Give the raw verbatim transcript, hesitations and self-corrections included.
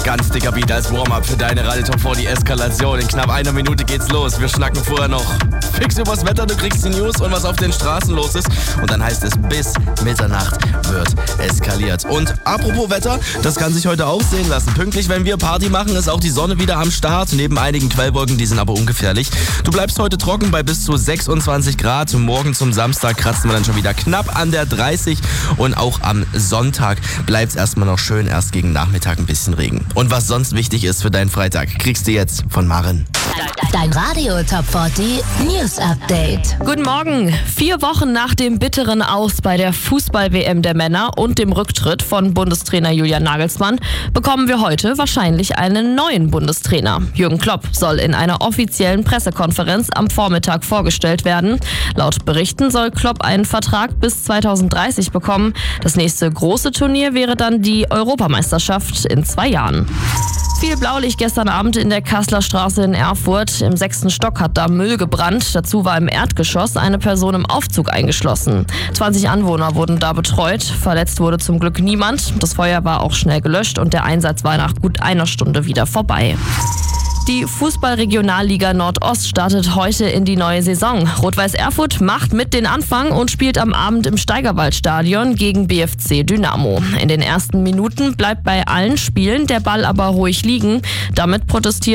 Ganz dicker Beat als Warm-up für deine Radio Top vierzig Eskalation. In knapp einer Minute geht's los. Wir schnacken vorher noch fix übers Wetter. Du kriegst die News und was auf den Straßen los ist. Und dann heißt es, bis Mitternacht wird eskaliert. Und apropos Wetter, das kann sich heute auch sehen lassen. Pünktlich, wenn wir Party machen, ist auch die Sonne wieder am Start. Neben einigen Quellwolken, die sind aber ungefährlich. Du bleibst heute trocken bei bis zu sechsundzwanzig Grad. Morgen zum Samstag kratzen wir dann schon wieder knapp an der dreißig. Und auch am Sonntag bleibt's erstmal noch schön. Erst gegen Nachmittag ein bisschen Regen. Und was sonst wichtig ist für deinen Freitag, kriegst du jetzt von Maren. Dein Radio Top vierzig News Update. Guten Morgen. Vier Wochen nach dem bitteren Aus bei der Fußball-W M der Männer und dem Rücktritt von Bundestrainer Julian Nagelsmann bekommen wir heute wahrscheinlich einen neuen Bundestrainer. Jürgen Klopp soll in einer offiziellen Pressekonferenz am Vormittag vorgestellt werden. Laut Berichten soll Klopp einen Vertrag bis zweitausenddreißig bekommen. Das nächste große Turnier wäre dann die Europameisterschaft in zwei Jahren. Viel Blaulicht gestern Abend in der Kasseler Straße in Erfurt. Im sechsten Stock hat da Müll gebrannt. Dazu war im Erdgeschoss eine Person im Aufzug eingeschlossen. zwanzig Anwohner wurden da betreut. Verletzt wurde zum Glück niemand. Das Feuer war auch schnell gelöscht und der Einsatz war nach gut einer Stunde wieder vorbei. Die Fußball-Regionalliga Nordost startet heute in die neue Saison. Rot-Weiß Erfurt macht mit den Anfang und spielt am Abend im Steigerwaldstadion gegen B F C Dynamo. In den ersten Minuten bleibt bei allen Spielen der Ball aber ruhig liegen. Damit protestiert